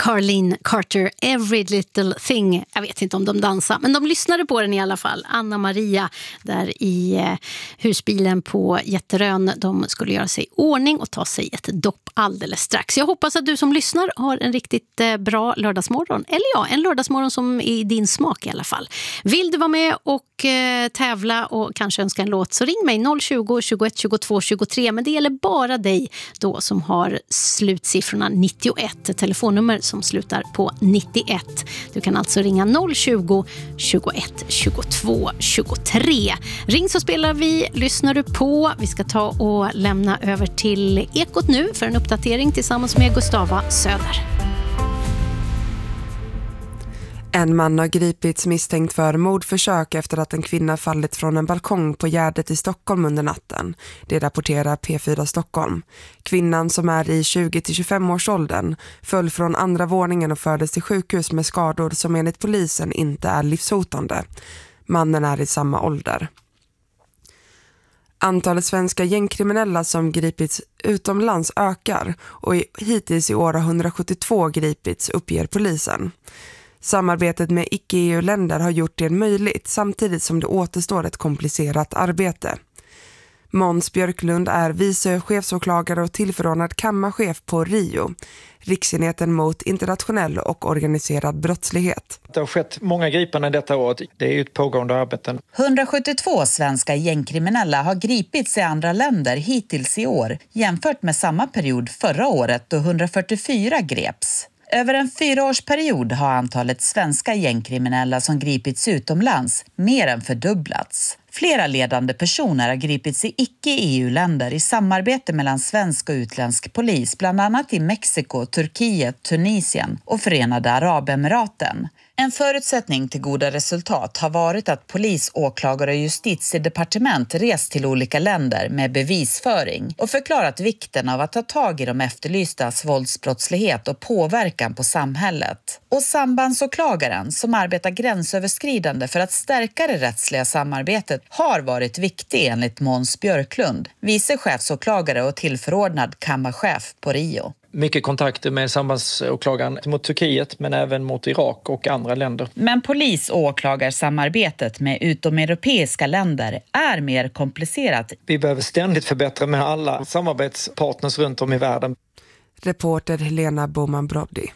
Carlene Carter, Every Little Thing. Jag vet inte om de dansar, men de lyssnade på den i alla fall. Anna Maria där i husbilen på Jätterön. De skulle göra sig i ordning och ta sig ett dopp alldeles strax. Jag hoppas att du som lyssnar har en riktigt bra lördagsmorgon. Eller ja, en lördagsmorgon som är i din smak i alla fall. Vill du vara med och tävla och kanske önska en låt, så ring mig 020 21 22 23. Men det gäller bara dig då som har slutsiffrorna 91. Telefonnummer som slutar på 91. Du kan alltså ringa 020 21 22 23. Ring så spelar vi, lyssnar du på. Vi ska ta och lämna över till Ekot nu för en uppdatering tillsammans med Gustava Söder. En man har gripits misstänkt för mordförsök efter att en kvinna fallit från en balkong på Gärdet i Stockholm under natten. Det rapporterar P4 Stockholm. Kvinnan, som är i 20-25 års åldern, föll från andra våningen och fördes till sjukhus med skador som enligt polisen inte är livshotande. Mannen är i samma ålder. Antalet svenska gängkriminella som gripits utomlands ökar och hittills i år har 172 gripits, uppger polisen. Samarbetet med icke-EU-länder har gjort det möjligt samtidigt som det återstår ett komplicerat arbete. Måns Björklund är vice chefsåklagare och tillförordnad kammarchef på RIO, Riksenheten mot internationell och organiserad brottslighet. Det har skett många gripanden detta år. Det är ju ett pågående arbete. 172 svenska gängkriminella har gripits i andra länder hittills i år, jämfört med samma period förra året då 144 greps. Över en 4-årsperiod har antalet svenska gängkriminella som gripits utomlands mer än fördubblats. Flera ledande personer har gripits i icke-EU-länder i samarbete mellan svensk och utländsk polis, bland annat i Mexiko, Turkiet, Tunisien och Förenade Arabemiraten. En förutsättning till goda resultat har varit att polis, åklagare och justitiedepartement rest till olika länder med bevisföring och förklarat vikten av att ta tag i de efterlystas våldsbrottslighet och påverkan på samhället. Och sambandsåklagaren, som arbetar gränsöverskridande för att stärka det rättsliga samarbetet, har varit viktig enligt Måns Björklund, vice chefsåklagare och tillförordnad kammarchef på RIO. Mycket kontakter med sambandsåklagaren mot Turkiet men även mot Irak och andra länder. Men polis- och åklagarsamarbetet med utomeuropeiska länder är mer komplicerat. Vi behöver ständigt förbättra med alla samarbetspartners runt om i världen. Reporter Helena Boman-Brody.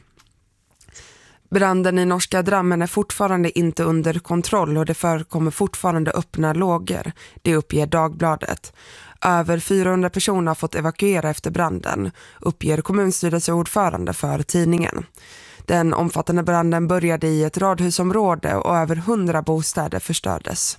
Branden i norska Drammen är fortfarande inte under kontroll och det förekommer fortfarande öppna lågor. Det uppger Dagbladet. Över 400 personer har fått evakuera efter branden, uppger kommunstyrelseordförande för tidningen. Den omfattande branden började i ett radhusområde och över 100 bostäder förstördes.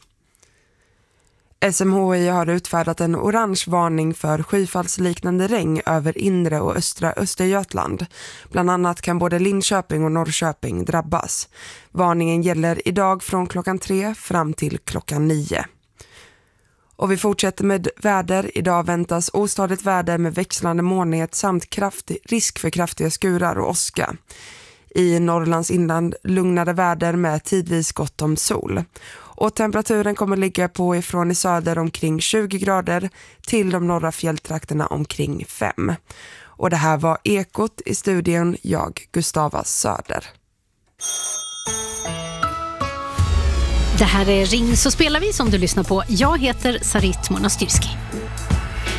SMHI har utfärdat en orange varning för skyfallsliknande regn över inre och östra Östergötland. Bland annat kan både Linköping och Norrköping drabbas. Varningen gäller idag från klockan 3 fram till klockan 9. Och vi fortsätter med väder. Idag väntas ostadigt väder med växlande molnighet samt risk för kraftiga skurar och åska. I Norrlands inland lugnare väder med tidvis gott om sol. Och temperaturen kommer ligga på ifrån i söder omkring 20 grader till de norra fjälltrakterna omkring 5. Och det här var Ekot, i studion jag, Gustava Söder. Det här är Ring så spelar vi som du lyssnar på. Jag heter Sarit Monastyrski.